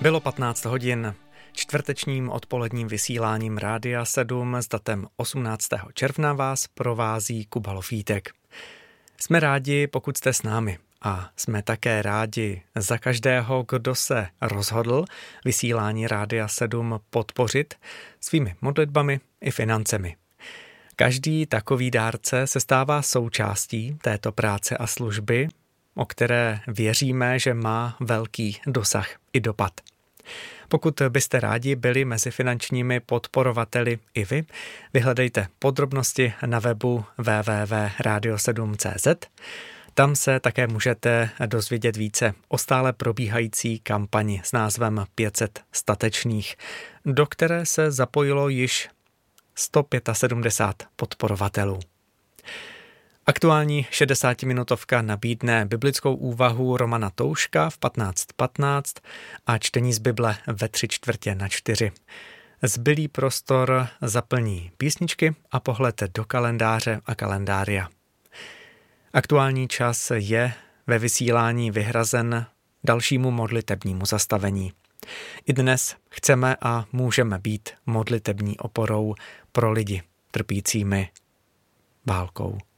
Bylo 15 hodin. Čtvrtečním odpoledním vysíláním Rádia 7 s datem 18. června vás provází Kuba Lofítek. Jsme rádi, pokud jste s námi, a jsme také rádi za každého, kdo se rozhodl vysílání Rádia 7 podpořit svými modlitbami i financemi. Každý takový dárce se stává součástí této práce a služby, o které věříme, že má velký dosah i dopad. Pokud byste rádi byli mezi finančními podporovateli i vy, vyhledejte podrobnosti na webu www.radio7.cz. Tam se také můžete dozvědět více o stále probíhající kampani s názvem 500 statečných, do které se zapojilo již 175 podporovatelů. Aktuální 60-minutovka nabídne biblickou úvahu Romana Touška v 15:15 a čtení z Bible ve 3/4. Zbylý prostor zaplní písničky a pohled do kalendáře a kalendária. Aktuální čas je ve vysílání vyhrazen dalšímu modlitebnímu zastavení. I dnes chceme a můžeme být modlitební oporou pro lidi trpícími válkou.